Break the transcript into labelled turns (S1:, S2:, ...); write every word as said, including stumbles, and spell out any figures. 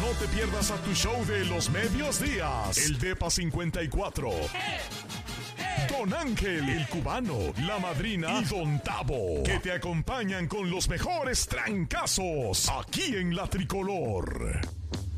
S1: te pierdas a tu show de los medios días, el Depa cincuenta y cuatro. Don Ángel, el cubano, la madrina y Don Tavo, que te acompañan con los mejores trancazos aquí en La Tricolor.